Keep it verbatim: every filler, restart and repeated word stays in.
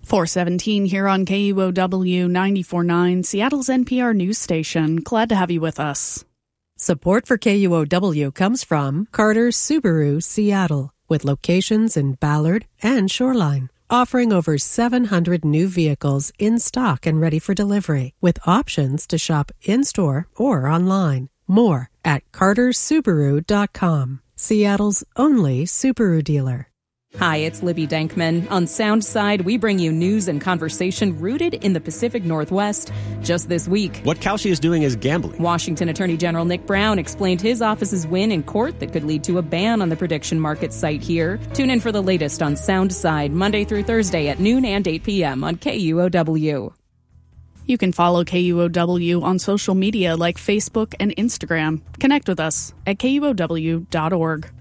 four seventeen here on K U O W ninety-four point nine, Seattle's N P R news station. Glad to have you with us. Support for K U O W comes from Carter Subaru Seattle, with locations in Ballard and Shoreline, offering over seven hundred new vehicles in stock and ready for delivery, with options to shop in-store or online. More at carter subaru dot com, Seattle's only Subaru dealer. Hi, it's Libby Dankman. On Soundside, we bring you news and conversation rooted in the Pacific Northwest. Just this week, what Kalshi is doing is gambling. Washington Attorney General Nick Brown explained his office's win in court that could lead to a ban on the prediction market site here. Tune in for the latest on Soundside, Monday through Thursday at noon and eight p.m. on K U O W. You can follow K U O W on social media like Facebook and Instagram. Connect with us at K U O W dot org.